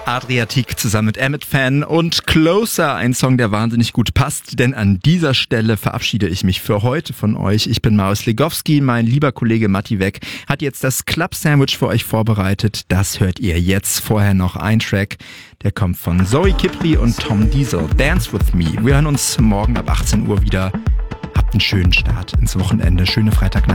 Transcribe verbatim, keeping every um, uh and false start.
Adriatic zusammen mit Emmett Fan und Closer, ein Song, der wahnsinnig gut passt, denn an dieser Stelle verabschiede ich mich für heute von euch. Ich bin Marius Legowski, mein lieber Kollege Matti Weck hat jetzt das Club Sandwich für euch vorbereitet. Das hört ihr jetzt. Vorher noch ein Track, der kommt von Zoe Kipri und Tom Diesel, Dance With Me. Wir hören uns morgen ab achtzehn Uhr wieder. Habt einen schönen Start ins Wochenende, schöne Freitagnacht.